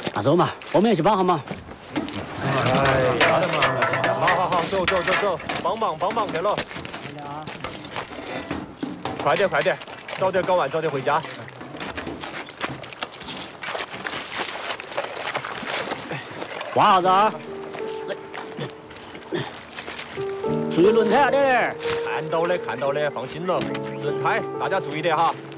那走嘛，我们也去帮忙。 哎呀，好，走，帮忙去了。快点，早点搞完，早点回家。 挖啥子啊？注意轮胎啊，点点。 看到的，放心了。轮胎，大家注意点哈。